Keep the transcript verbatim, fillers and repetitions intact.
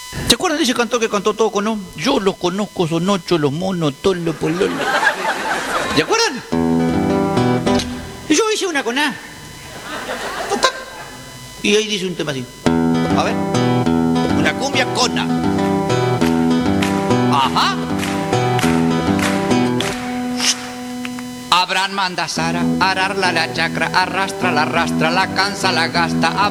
¿Se acuerdan de ese cantor que cantó todo con no? Yo los conozco, son ocho, los monos, todos los pololos. ¿Se acuerdan? Y yo hice una con A. Y ahí dice un tema así. A ver. Una cumbia con A. Ajá. Abraham manda a Sara, ararla la chacra, arrastra la arrastra, la cansa, la gasta.